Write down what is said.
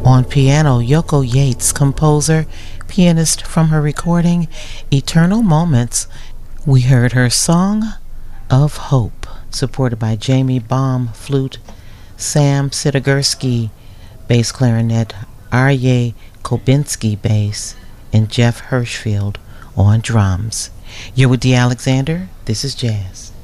On piano, Yoko Yates, composer, pianist from her recording Eternal Moments, we heard her Song of Hope, supported by Jamie Baum, flute, Sam Sitogurski, bass clarinet, Arye Kobinski, bass, and Jeff Hirschfield on drums. You're with Dee Alexander. This is Jazz.